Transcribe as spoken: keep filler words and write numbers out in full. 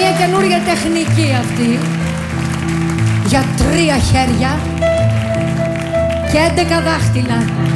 μια καινούργια τεχνική αυτή για τρία χέρια και έντεκα δάχτυλα.